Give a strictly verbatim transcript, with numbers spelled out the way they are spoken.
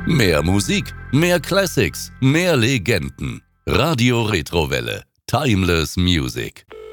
Mehr Musik, mehr Classics, mehr Legenden. Radio Retrowelle. Timeless Music.